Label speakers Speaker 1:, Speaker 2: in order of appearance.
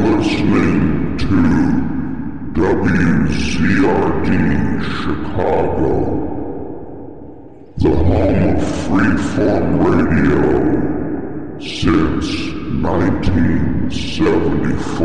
Speaker 1: listening to WCRD Chicago, the home of freeform radio since 1974.